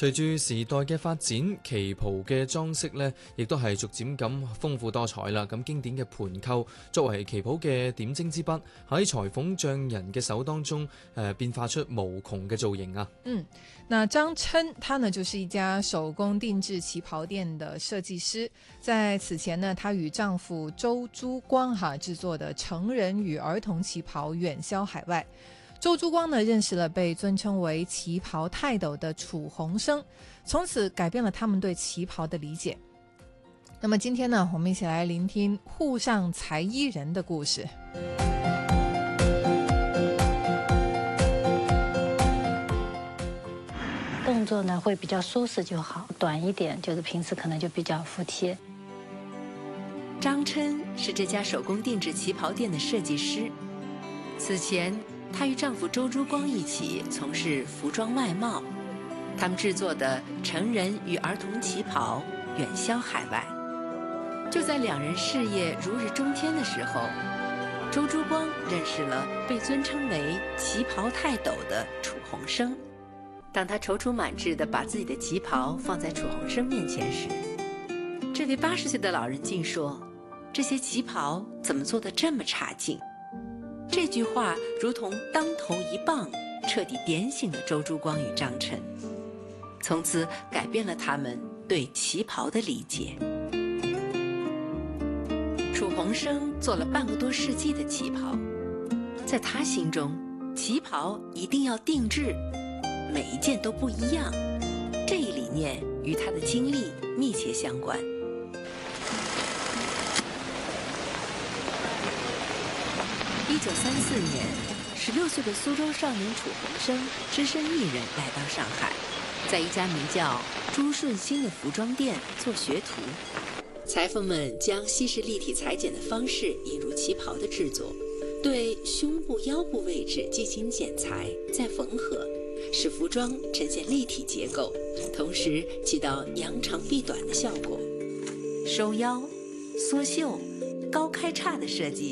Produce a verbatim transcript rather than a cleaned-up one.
隨住時代嘅發展，旗袍嘅裝飾呢亦都係逐漸咁豐富多彩啦。咁經典嘅盤扣作為旗袍嘅點睛之筆，喺裁縫匠人嘅手當中，誒、呃、變化出無窮嘅造型啊。 嗯，那張琛他呢就是一家手工定制旗袍店的設計師，在此前呢，她與丈夫周珠光哈製作的成人與兒童旗袍遠銷海外。周珠光呢認識了被尊稱為旗袍泰斗的楚鴻生，從此改變了他們對旗袍的理解。那麼今天呢，我們一起來聆聽滬上裁衣人的故事。 動作呢會比較舒適就好，短一點就是平時可能就比較服帖。 張琛是這家手工定制旗袍店的設計師，此前她與丈夫周珠光一起從事服裝外貿，他們製作的成人與兒童旗袍遠銷海外。就在兩人事業如日中天的時候，周珠光認識了被尊稱為旗袍泰斗的楚鴻生。當他躊躇滿志地把自己的旗袍放在楚鴻生面前時，這位八十歲的老人竟說：這些旗袍怎麼做得這麼差勁？這句話如同當頭一棒，徹底點醒了周珠光與張琛，從此改變了他們對旗袍的理解。楚鴻生做了半個多世紀的旗袍，在他心中，旗袍一定要定制，每一件都不一樣。這一理念與他的經歷密切相關。一九三四年，十六歲的蘇州少年楚鴻生只身一人來到上海，在一家名叫朱順興的服裝店做學徒。裁縫們將西式立體裁剪的方式引入旗袍的製作，對胸部、腰部位置進行剪裁，再縫合，使服裝呈現立體結構，同時起到揚長避短的效果。收腰、縮袖、高開叉的設計